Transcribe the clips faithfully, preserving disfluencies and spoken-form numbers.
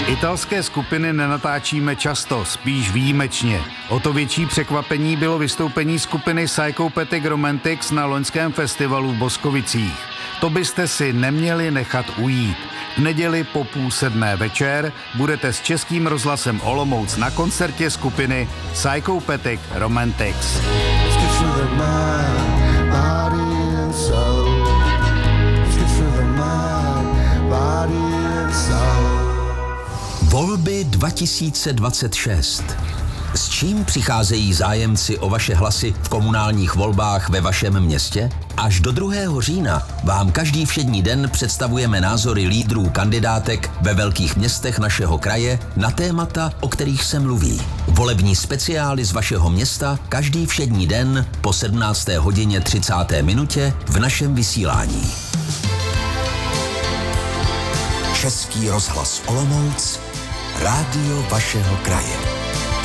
Italské skupiny nenatáčíme často, spíš výjimečně. O to větší překvapení bylo vystoupení skupiny Psychopathic Romantics na loňském festivalu v Boskovicích. To byste si neměli nechat ujít. V neděli po půl sedmé večer budete s Českým rozhlasem Olomouc na koncertě skupiny Psychopathic Romantics. Volby dva tisíce dvacet šest. S čím přicházejí zájemci o vaše hlasy v komunálních volbách ve vašem městě? Až do druhého října vám každý všední den představujeme názory lídrů kandidátek ve velkých městech našeho kraje na témata, o kterých se mluví. Volební speciály z vašeho města každý všední den po sedmnácté hodině třicáté minutě v našem vysílání. Český rozhlas Olomouc, rádio vašeho kraje.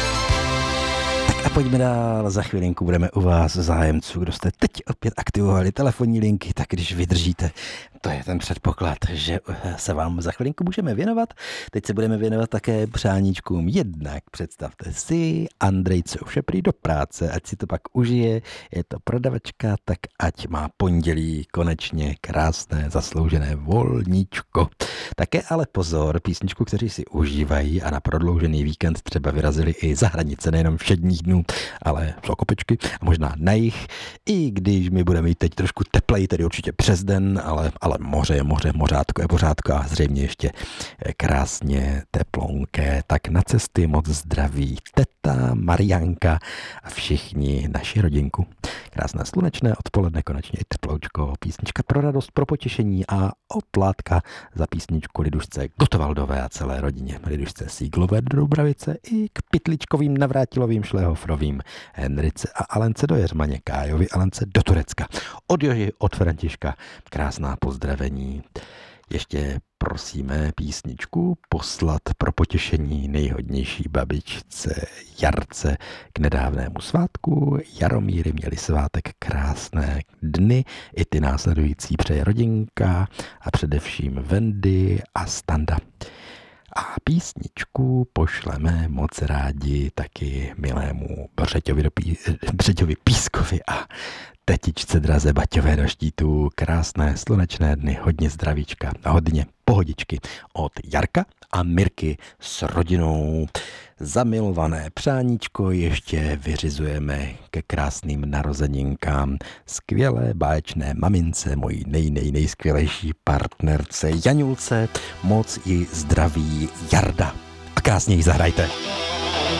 A pojďme dál, za chvilinku budeme u vás zájemců, kdo jste teď opět aktivovali telefonní linky, tak když vydržíte, to je ten předpoklad, že se vám za chvilinku můžeme věnovat. Teď se budeme věnovat také přáníčkům. Jednak představte si, Andrejce už je prý do práce, ať si to pak užije, je to prodavačka, tak ať má pondělí konečně krásné, zasloužené volníčko. Také ale pozor, písničku, kteří si užívají a na prodloužený víkend třeba vyrazili i za hranice, nejenom všedních dnů, ale z Okopečky a možná na jich, i když my budeme mít teď trošku teplej, tedy určitě přes den, ale, ale moře je moře, mořátko je pořádko a zřejmě ještě krásně teplonké. Tak na cesty moc zdraví teta, Marianka a všichni naši rodinku. Krásné slunečné odpoledne, konečně i teploučko, písnička pro radost, pro potěšení a oplátka za písničku Lidušce Gotowaldové a celé rodině. Lidušce Síglové do Dubravice i k Pytličkovým, Navrátilovým, Šlehofrovým, Henrice a Alence do Jeřmaně, Kájovi, Alence do Turecka. Od Joži, od Františka, krásná pozdravení. Ještě prosíme písničku poslat pro potěšení nejhodnější babičce Jarce k nedávnému svátku. Jaromíry měli svátek, krásné dny, i ty následující přeje rodinka a především Wendy a Standa. A písničku pošleme moc rádi taky milému Břeťovi, do pí, Břeťovi Pískovi a tetičce draze Baťové do Štítu. Krásné slunečné dny, hodně zdravíčka a hodně pohodičky od Jarka a Mirky s rodinou. Zamilované přáníčko ještě vyřizujeme ke krásným narozeninkám skvělé báječné mamince, mojí nej, nej, nejskvělejší partnerce Jaňulce, moc i zdraví Jarda. A krásně jí zahrajte.